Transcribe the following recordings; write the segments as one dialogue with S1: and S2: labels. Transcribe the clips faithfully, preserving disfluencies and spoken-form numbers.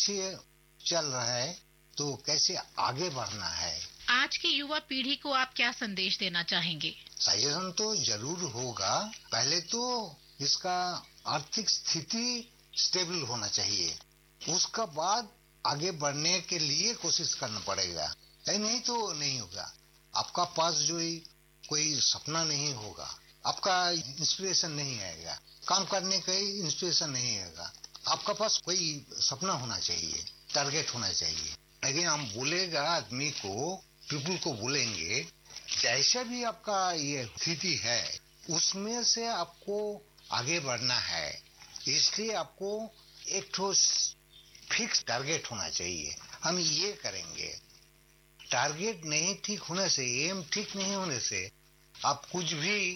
S1: चल रहा है तो कैसे आगे बढ़ना है।
S2: आज की युवा पीढ़ी को आप क्या संदेश देना चाहेंगे?
S1: सजेशन तो जरूर होगा। पहले तो इसका आर्थिक स्थिति स्टेबल होना चाहिए, उसका बाद आगे बढ़ने के लिए कोशिश करना पड़ेगा। नहीं तो नहीं होगा। आपका पास जो कोई सपना नहीं होगा, आपका इंस्पिरेशन नहीं आएगा, काम करने का इंस्पिरेशन नहीं आएगा। आपका पास कोई सपना होना चाहिए, टारगेट होना चाहिए। लेकिन हम बोलेगा आदमी को, पीपल को बोलेंगे जैसा भी आपका ये स्थिति है उसमें से आपको आगे बढ़ना है, इसलिए आपको एक ठोस फिक्स टारगेट होना चाहिए। हम ये करेंगे। टारगेट नहीं ठीक होने से, एम ठीक नहीं होने से आप कुछ भी,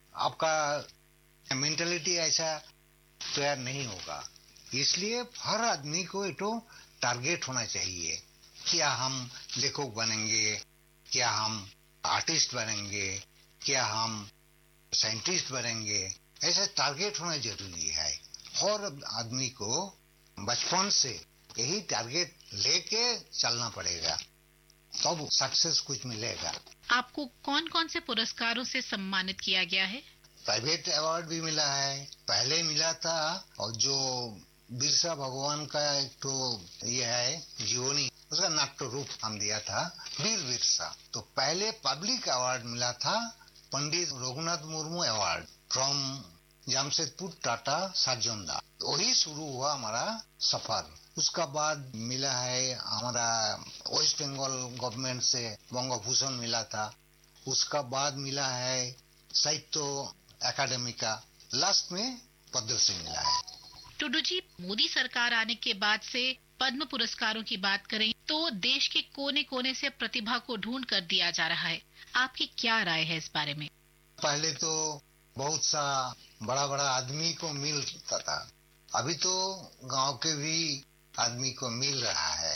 S1: आपका मेंटालिटी ऐसा तैयार नहीं होगा। इसलिए हर आदमी को एक तो टारगेट होना चाहिए। क्या हम लेखक बनेंगे, क्या हम आर्टिस्ट बनेंगे, क्या हम साइंटिस्ट बनेंगे, ऐसा टारगेट होना जरूरी है। हर आदमी को बचपन से यही टारगेट लेके चलना पड़ेगा, तब सक्सेस कुछ मिलेगा।
S2: आपको कौन कौन से पुरस्कारों से सम्मानित किया गया है?
S1: प्राइवेट अवार्ड भी मिला है, पहले मिला था, और जो बिरसा भगवान का एक तो ये है जीवनी, उसका नाट्य रूप हम दिया था वीर बिरसा। तो पहले पब्लिक अवार्ड मिला था पंडित रघुनाथ मुर्मू अवार्ड फ्रॉम जमशेदपुर टाटा साजोंदा। वही शुरू हुआ हमारा सफर। उसका बाद मिला है हमारा वेस्ट बंगाल गवर्नमेंट से बंग भूषण मिला था। उसका बाद मिला है साहित्य अकादमी का, लास्ट में पद्मश्री मिला है।
S2: टुडू जी, मोदी सरकार आने के बाद से पद्म पुरस्कारों की बात करें तो देश के कोने कोने से प्रतिभा को ढूंढ कर दिया जा रहा है। आपकी क्या राय है इस बारे में?
S1: पहले तो बहुत सा बड़ा बड़ा आदमी को मिलता था, अभी तो गांव के भी आदमी को मिल रहा है।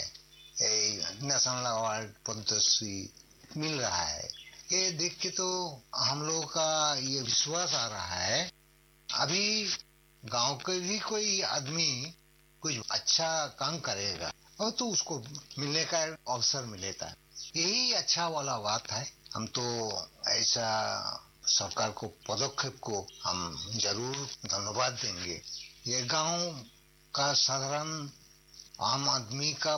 S1: नेशनल अवार्ड पद्मश्री मिल रहा है। ये देख के तो हम लोगों का ये विश्वास आ रहा है, अभी गांव के भी कोई आदमी कुछ अच्छा काम करेगा और तो उसको मिलने का अवसर मिलेगा। यही अच्छा वाला बात है। हम तो ऐसा सरकार को पदक्षेप को हम जरूर धन्यवाद देंगे। ये गांव का साधारण आम आदमी का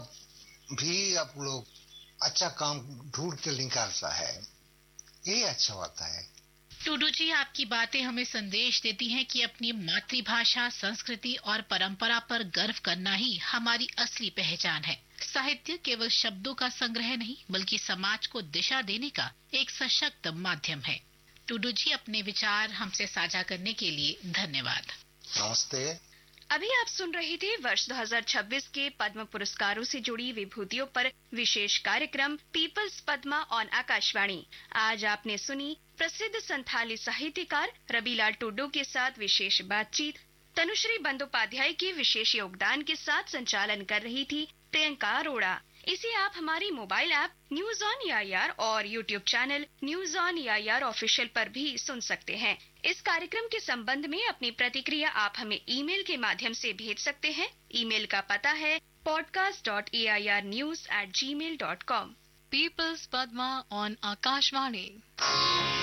S1: भी आप लोग अच्छा काम ढूंढ के निकालता है, यही अच्छा बात है।
S2: टुडू जी, आपकी बातें हमें संदेश देती हैं कि अपनी मातृभाषा, संस्कृति और परंपरा पर गर्व करना ही हमारी असली पहचान है। साहित्य केवल शब्दों का संग्रह नहीं, बल्कि समाज को दिशा देने का एक सशक्त माध्यम है। टुडू जी, अपने विचार हमसे साझा करने के लिए धन्यवाद।
S1: नमस्ते।
S3: अभी आप सुन रहे थे वर्ष दो हज़ार छब्बीस के पद्म पुरस्कारों से जुड़ी विभूतियों पर विशेष कार्यक्रम पीपल्स पद्मा ऑन आकाशवाणी। आज आपने सुनी प्रसिद्ध संथाली साहित्यकार रबीलाल टुडू के साथ विशेष बातचीत। तनुश्री बंदोपाध्याय के विशेष योगदान के साथ संचालन कर रही थी प्रियंका अरोड़ा। इसे आप हमारी mobile app news on E I R और YouTube channel news on E I R official पर भी सुन सकते हैं। इस कार्यक्रम के संबंध में अपनी प्रतिक्रिया आप हमें ईमेल के माध्यम से भेज सकते हैं। ईमेल का पता है podcast dot A I R news at ji mail dot com.
S2: Peoples Padma on Akashvani.